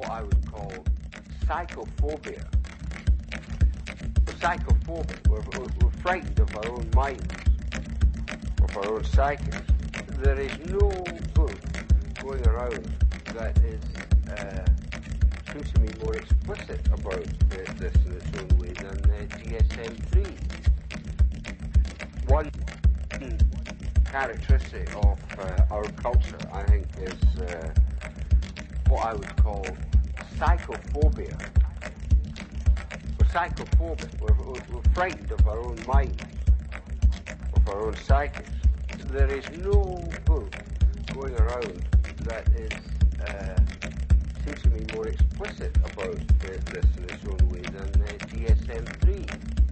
what I would call psychophobia. We're psychophobic. We're frightened of our own minds, of our own psyches. There is no book going around that is, seems to me, more explicit about this in its own way than DSM-3. One characteristic of our culture, I think, is what I would call psychophobia. We're psychophobic. We're frightened of our own minds, of our own psyches. There is no book going around that is, seems to me, more explicit about this in its own way than DSM-3.